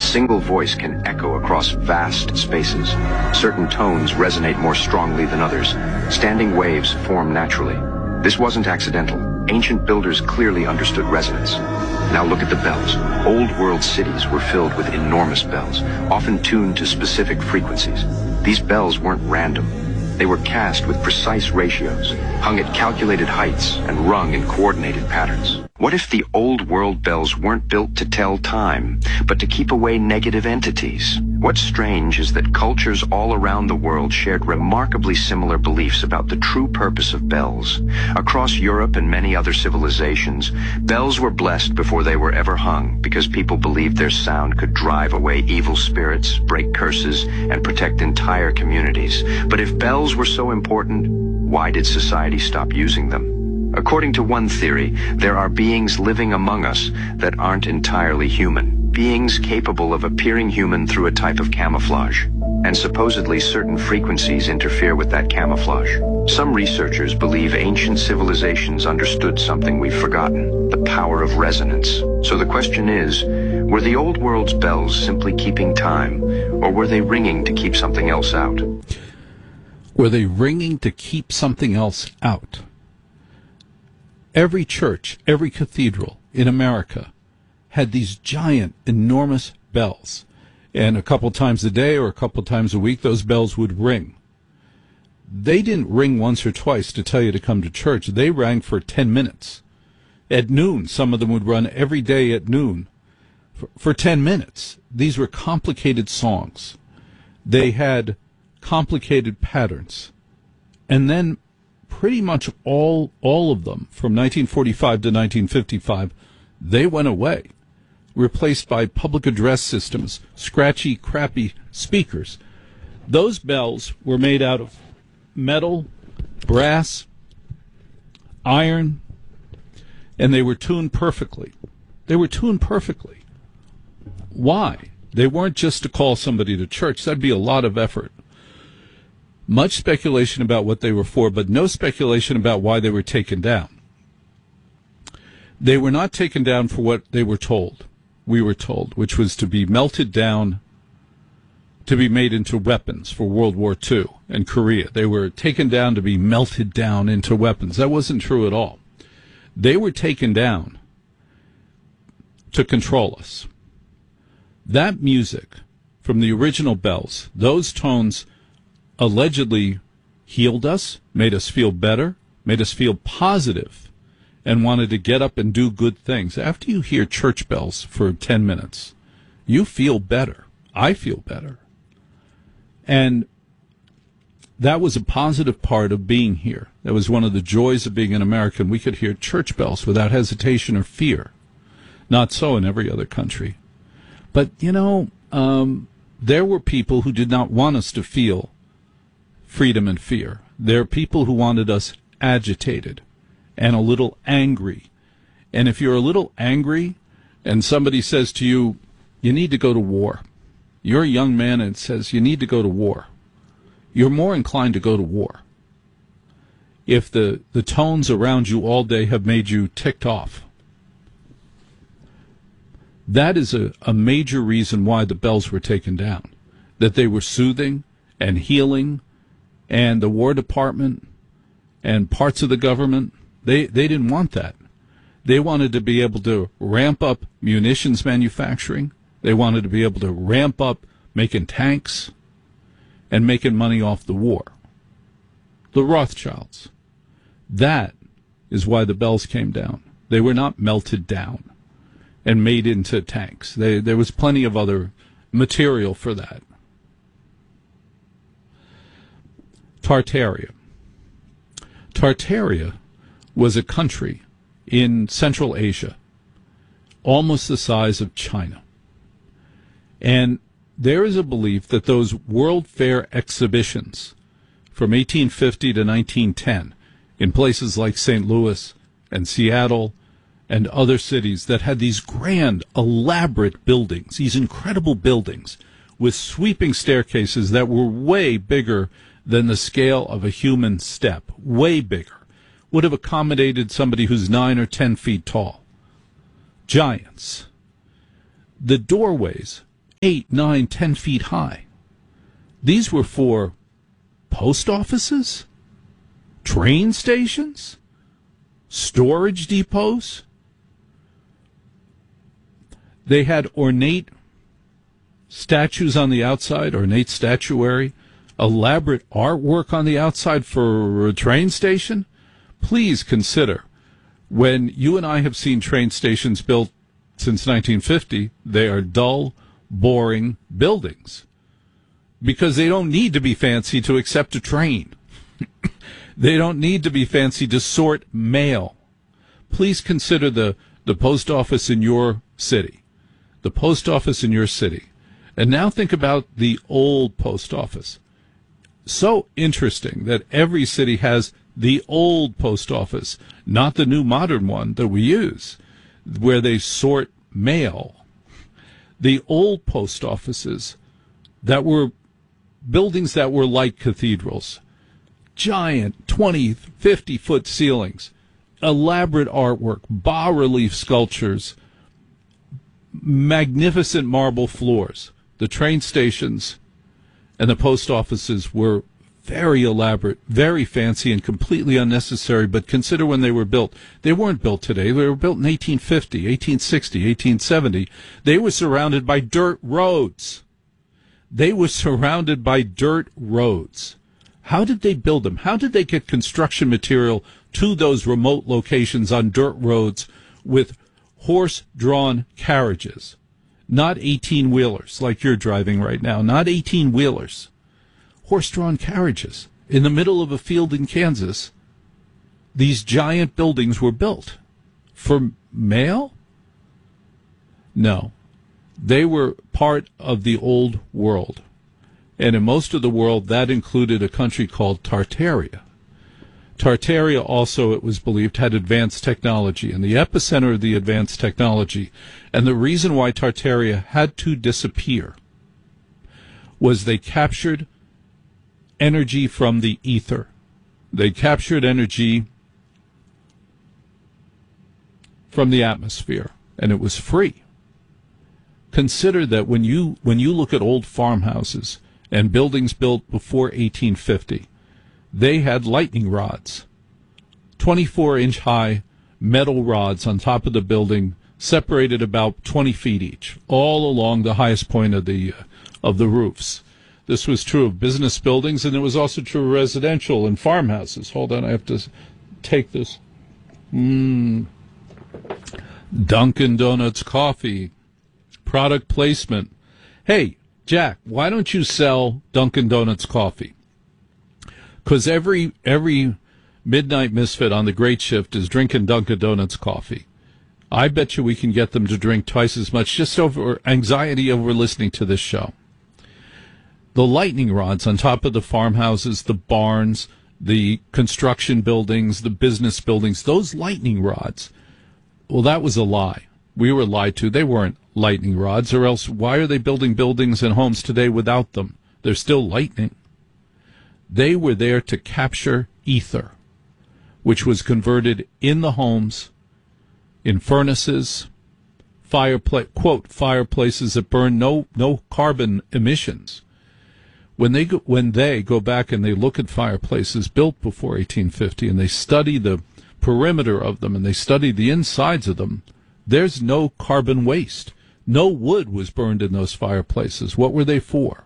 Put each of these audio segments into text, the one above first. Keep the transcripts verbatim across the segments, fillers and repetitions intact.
single voice can echo across vast spaces. Certain tones resonate more strongly than others. Standing waves form naturally. This wasn't accidental. Ancient builders clearly understood resonance. Now look at the bells. Old world cities were filled with enormous bells, often tuned to specific frequencies. These bells weren't random. They were cast with precise ratios, hung at calculated heights, and rung in coordinated patterns. What if the old world bells weren't built to tell time, but to keep away negative entities? What's strange is that cultures all around the world shared remarkably similar beliefs about the true purpose of bells. Across Europe and many other civilizations, bells were blessed before they were ever hung because people believed their sound could drive away evil spirits, break curses, and protect entire communities. But if bells were so important, why did society stop using them? According to one theory, there are beings living among us that aren't entirely human, beings capable of appearing human through a type of camouflage, and supposedly certain frequencies interfere with that camouflage. Some researchers believe ancient civilizations understood something we've forgotten, the power of resonance. So the question is, were the old world's bells simply keeping time, or were they ringing to keep something else out? Were they ringing to keep something else out? Every church, every cathedral in America had these giant, enormous bells. And a couple times a day or a couple times a week, those bells would ring. They didn't ring once or twice to tell you to come to church. They rang for ten minutes. At noon, some of them would run every day at noon for, for ten minutes. These were complicated songs. They had complicated patterns. And then pretty much all all of them, from nineteen forty-five to nineteen fifty-five, they went away, replaced by public address systems, scratchy, crappy speakers. Those bells were made out of metal, brass, iron, and they were tuned perfectly. They were tuned perfectly. Why? They weren't just to call somebody to church. That'd be a lot of effort. Much speculation about what they were for, but no speculation about why they were taken down. They were not taken down for what they were told, we were told, which was to be melted down, to be made into weapons for World War Two and Korea. They were taken down to be melted down into weapons. That wasn't true at all. They were taken down to control us. That music from the original bells, those tones allegedly healed us, made us feel better, made us feel positive, and wanted to get up and do good things. After you hear church bells for ten minutes, you feel better. I feel better. And that was a positive part of being here. That was one of the joys of being an American. We could hear church bells without hesitation or fear. Not so in every other country. But, you know, um, there were people who did not want us to feel freedom and fear. There are people who wanted us agitated and a little angry. And if you're a little angry and somebody says to you, you need to go to war, you're a young man and says you need to go to war, you're more inclined to go to war. If the, the tones around you all day have made you ticked off. That is a, a major reason why the bells were taken down, that they were soothing and healing. And the War Department and parts of the government, they, they didn't want that. They wanted to be able to ramp up munitions manufacturing. They wanted to be able to ramp up making tanks and making money off the war. The Rothschilds. That is why the bells came down. They were not melted down and made into tanks. They, there was plenty of other material for that. Tartaria. Tartaria was a country in Central Asia, almost the size of China. And there is a belief that those World Fair exhibitions from eighteen fifty to nineteen ten in places like Saint Louis and Seattle and other cities that had these grand, elaborate buildings, these incredible buildings with sweeping staircases that were way bigger than the scale of a human step, way bigger, would have accommodated somebody who's nine or ten feet tall. Giants. The doorways eight, nine, ten feet high. These were for post offices, train stations, storage depots. They had ornate statues on the outside, ornate statuary, elaborate artwork on the outside for a train station. Please consider, when you and I have seen train stations built since nineteen fifty, they are dull, boring buildings because they don't need to be fancy to accept a train. They don't need to be fancy to sort mail. Please consider the, the post office in your city, the post office in your city. And now think about the old post office. So interesting that every city has the old post office, not the new modern one that we use, where they sort mail. The old post offices that were buildings that were like cathedrals, giant twenty, fifty-foot ceilings, elaborate artwork, bas-relief sculptures, magnificent marble floors. The train stations and the post offices were very elaborate, very fancy, and completely unnecessary. But consider when they were built. They weren't built today. They were built in eighteen fifty, eighteen sixty, eighteen seventy. They were surrounded by dirt roads. They were surrounded by dirt roads. How did they build them? How did they get construction material to those remote locations on dirt roads with horse-drawn carriages? Not eighteen-wheelers like you're driving right now. Not eighteen-wheelers. Horse-drawn carriages. In the middle of a field in Kansas, these giant buildings were built. For mail? No. They were part of the old world. And in most of the world, that included a country called Tartaria. Tartaria also, it was believed, had advanced technology, and the epicenter of the advanced technology, and the reason why Tartaria had to disappear was they captured energy from the ether. They captured energy from the atmosphere, and it was free. Consider that when you when you look at old farmhouses and buildings built before eighteen fifty, they had lightning rods, twenty-four inch high metal rods on top of the building, separated about twenty feet each, all along the highest point of the uh, of the roofs. This was true of business buildings, and it was also true of residential and farmhouses. Hold on, I have to take this. Mm. Dunkin' Donuts coffee, product placement. Hey, Jack, why don't you sell Dunkin' Donuts coffee? Because every every midnight misfit on the great shift is drinking Dunkin' Donuts coffee. I bet you we can get them to drink twice as much just over anxiety over listening to this show. The lightning rods on top of the farmhouses, the barns, the construction buildings, the business buildings, those lightning rods, well, that was a lie. We were lied to. They weren't lightning rods, or else why are they building buildings and homes today without them? They're still lightning. They were there to capture ether, which was converted in the homes, in furnaces, fireplace, quote, fireplaces that burn no no carbon emissions. When they go, when they go back and they look at fireplaces built before eighteen fifty and they study the perimeter of them and they study the insides of them, there's no carbon waste. No wood was burned in those fireplaces. What were they for?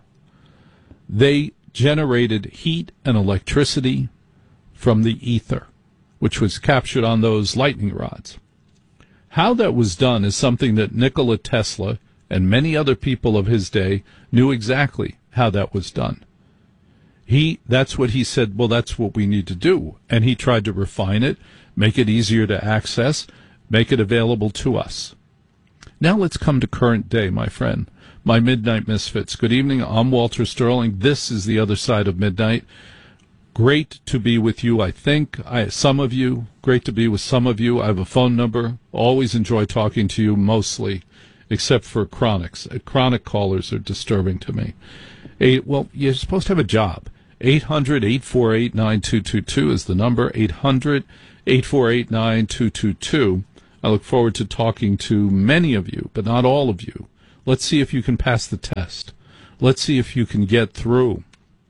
They generated heat and electricity from the ether, which was captured on those lightning rods. How that was done is something that Nikola Tesla and many other people of his day knew exactly how that was done. He, that's what he said, well, that's what we need to do. And he tried to refine it, make it easier to access, make it available to us. Now let's come to current day, my friend. My Midnight Misfits. Good evening. I'm Walter Sterling. This is The Other Side of Midnight. Great to be with you, I think. I, some of you. Great to be with some of you. I have a phone number. Always enjoy talking to you, mostly, except for chronics. Chronic callers are disturbing to me. Eight, well, you're supposed to have a job. eight hundred, eight four eight, nine two two two is the number. eight hundred, eight four eight, nine two two two. I look forward to talking to many of you, but not all of you, Let's see if you can pass the test. Let's see if you can get through.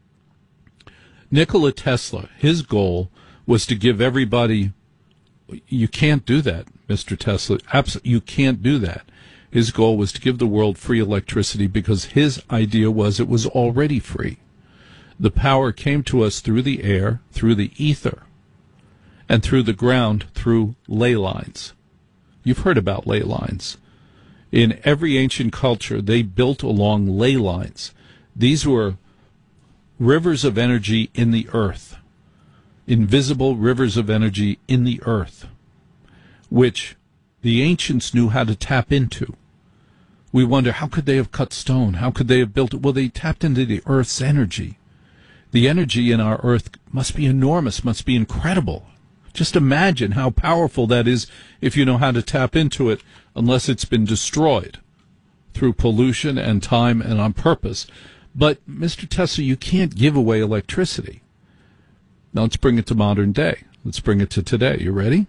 Nikola Tesla, his goal was to give everybody, you can't do that, Mister Tesla. Absolutely, you can't do that. His goal was to give the world free electricity because his idea was it was already free. The power came to us through the air, through the ether, and through the ground, through ley lines. You've heard about ley lines. In every ancient culture, they built along ley lines. These were rivers of energy in the earth, invisible rivers of energy in the earth, which the ancients knew how to tap into. We wonder, how could they have cut stone? How could they have built it? Well, they tapped into the earth's energy. The energy in our earth must be enormous, must be incredible. Just imagine how powerful that is if you know how to tap into it, unless it's been destroyed through pollution and time and on purpose. But, Mister Tesla, you can't give away electricity. Now let's bring it to modern day. Let's bring it to today. You ready?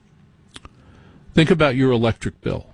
Think about your electric bill.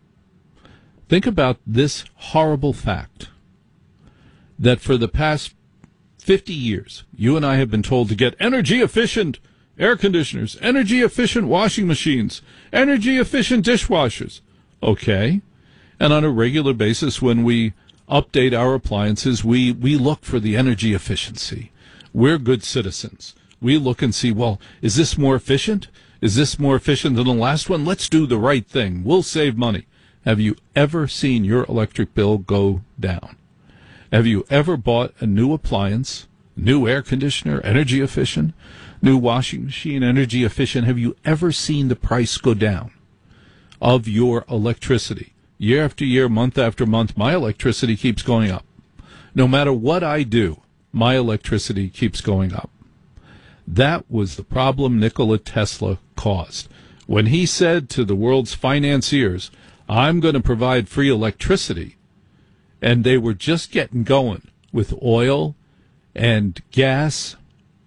Think about this horrible fact that for the past fifty years, you and I have been told to get energy-efficient air conditioners, energy-efficient washing machines, energy-efficient dishwashers. Okay. And on a regular basis, when we update our appliances, we, we look for the energy efficiency. We're good citizens. We look and see, well, is this more efficient? Is this more efficient than the last one? Let's do the right thing. We'll save money. Have you ever seen your electric bill go down? Have you ever bought a new appliance, new air conditioner, energy efficient, new washing machine, energy efficient? Have you ever seen the price go down of your electricity? Year after year, month after month, my electricity keeps going up. No matter what I do, my electricity keeps going up. That was the problem Nikola Tesla caused. When he said to the world's financiers, I'm going to provide free electricity, and they were just getting going with oil and gas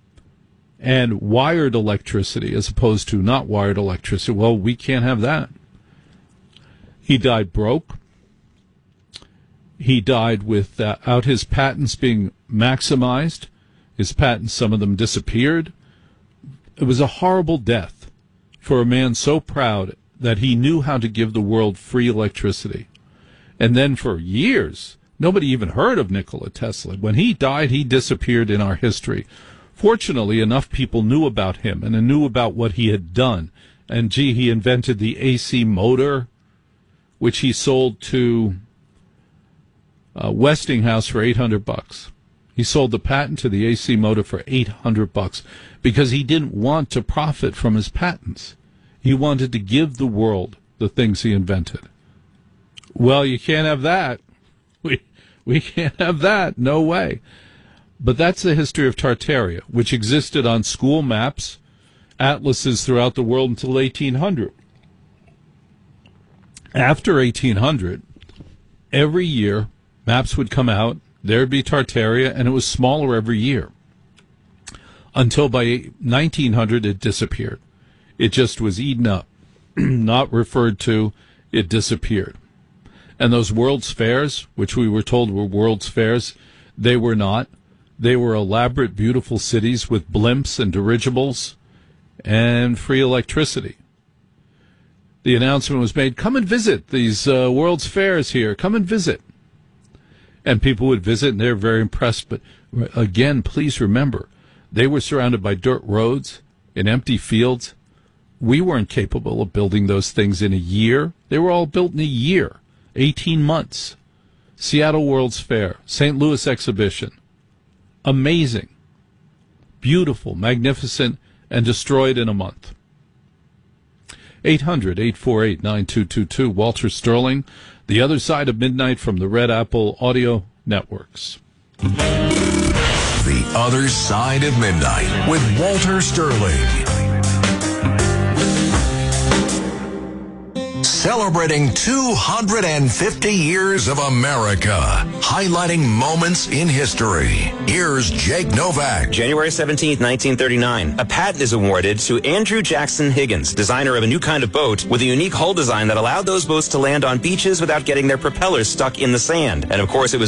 and wired electricity as opposed to not wired electricity. Well, we can't have that. He died broke. He died without uh, his patents being maximized. His patents, some of them disappeared. It was a horrible death for a man so proud that he knew how to give the world free electricity. And then for years, nobody even heard of Nikola Tesla. When he died, he disappeared in our history. Fortunately, enough people knew about him and knew about what he had done. And, gee, he invented the A C motor, which he sold to uh, Westinghouse for eight hundred bucks. He sold the patent to the A C motor for eight hundred bucks because he didn't want to profit from his patents. He wanted to give the world the things he invented. Well, you can't have that. We we can't have that. No way. But that's the history of Tartaria, which existed on school maps, atlases throughout the world until eighteen hundred. After eighteen hundred, every year, maps would come out, there'd be Tartaria, and it was smaller every year. Until by nineteen hundred, it disappeared. It just was eaten up, not referred to, it disappeared. And those World's Fairs, which we were told were World's Fairs, they were not. They were elaborate, beautiful cities with blimps and dirigibles and free electricity. The announcement was made, come and visit these uh, World's Fairs here. Come and visit. And people would visit, and they were very impressed. But again, please remember, they were surrounded by dirt roads and empty fields. We weren't capable of building those things in a year. They were all built in a year, eighteen months. Seattle World's Fair, Saint Louis Exhibition. Amazing, beautiful, magnificent, and destroyed in a month. eight hundred, eight four eight, nine two two two. Walter Sterling, The Other Side of Midnight from the Red Apple Audio Networks. The Other Side of Midnight with Walter Sterling. celebrating two hundred fifty years of America, highlighting moments in history. Here's Jake Novak. January seventeenth, nineteen thirty-nine. A patent is awarded to Andrew Jackson Higgins, designer of a new kind of boat with a unique hull design that allowed those boats to land on beaches without getting their propellers stuck in the sand. And of course, it was